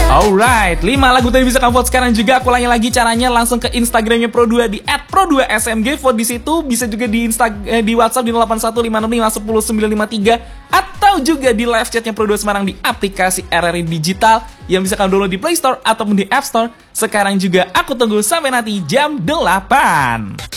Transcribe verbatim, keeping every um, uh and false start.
Alright, lima lagu tadi bisa kamu vote sekarang juga. Aku ulangi lagi caranya, langsung ke Instagramnya Pro dua di et pro dua S M G, vote di situ. Bisa juga di Insta eh, di WhatsApp di nol delapan satu lima enam lima satu nol sembilan lima tiga, atau juga di live chatnya Pro dua Semarang di aplikasi R R I Digital yang bisa kamu download di Play Store ataupun di App Store. Sekarang juga aku tunggu sampai nanti jam delapan.